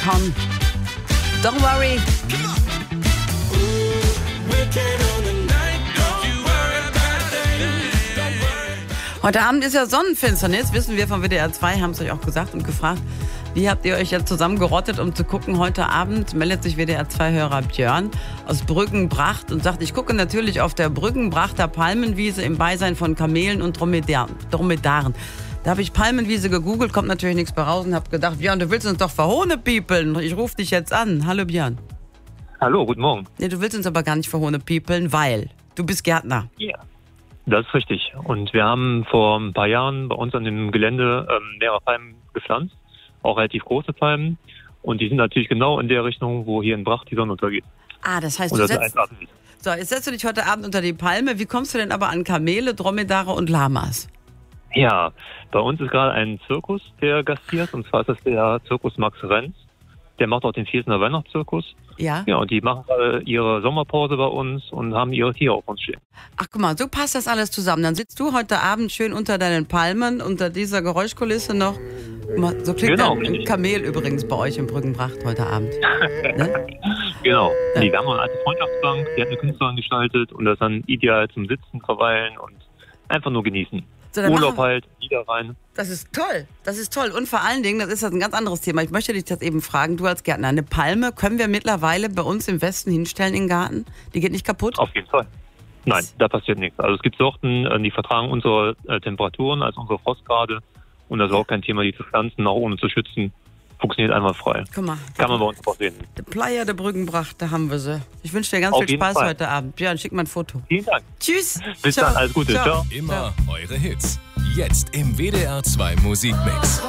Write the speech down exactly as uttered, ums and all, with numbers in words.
Con. Don't worry. Heute Abend ist ja Sonnenfinsternis, wissen wir von W D R zwei, haben es euch auch gesagt und gefragt. Wie habt ihr euch jetzt zusammengerottet, um zu gucken? Heute Abend meldet sich W D R zwei-Hörer Björn aus Brüggenbracht und sagt, ich gucke natürlich auf der Brüggenbrachter Palmenwiese im Beisein von Kamelen und Dromedaren. Dromedaren. Da habe ich Palmenwiese gegoogelt, kommt natürlich nichts bei raus und habe gedacht, Björn, du willst uns doch verhohnepiepeln. Ich rufe dich jetzt an. Hallo Björn. Hallo, guten Morgen. Nee, du willst uns aber gar nicht verhohnepiepeln, weil du bist Gärtner. Ja, das ist richtig. Und wir haben vor ein paar Jahren bei uns an dem Gelände ähm, mehrere Palmen gepflanzt, auch relativ große Palmen. Und die sind natürlich genau in der Richtung, wo hier in Bracht die Sonne untergeht. Ah, das heißt, und du das setzt... ist So, jetzt setzt du dich heute Abend unter die Palme. Wie kommst du denn aber an Kamele, Dromedare und Lamas? Ja, bei uns ist gerade ein Zirkus, der gastiert. Und zwar ist das der Zirkus Max Renz. Der macht auch den Viersener Weihnachtszirkus. Ja? Ja, und die machen gerade ihre Sommerpause bei uns und haben ihre Tiere auf uns stehen. Ach, guck mal, so passt das alles zusammen. Dann sitzt du heute Abend schön unter deinen Palmen, unter dieser Geräuschkulisse noch. So klingt Genau, ein richtig. Kamel übrigens bei euch in Brüggenbracht heute Abend. Ne? Genau. Ja. Nee, wir haben noch eine alte Freundschaftsbank, die hat eine Künstlerin gestaltet und das ist dann ideal zum Sitzen, verweilen und einfach nur genießen. So, dann Urlaub machen- halt, Niederrhein. Das ist toll, das ist toll. Und vor allen Dingen, das ist das ein ganz anderes Thema. Ich möchte dich das eben fragen, du als Gärtner, eine Palme können wir mittlerweile bei uns im Westen hinstellen in den Garten? Die geht nicht kaputt? Auf jeden Fall. Nein, da passiert nichts. Also es gibt Sorten, äh, die vertragen unsere äh, Temperaturen, also unsere Frostgrade. Und das ist auch kein Thema, die zu pflanzen, auch ohne zu schützen. Funktioniert einfach frei. Guck mal, Kann man bei uns auch sehen. der Playa der Brüggenbracht, da haben wir sie. Ich wünsche dir ganz Auf viel jeden Spaß Fall. heute Abend. Björn, schick mal ein Foto. Vielen Dank. Tschüss. Bis Ciao. dann, alles Gute. Ciao. Immer eure Hits. Jetzt im W D R zwei Musikmix.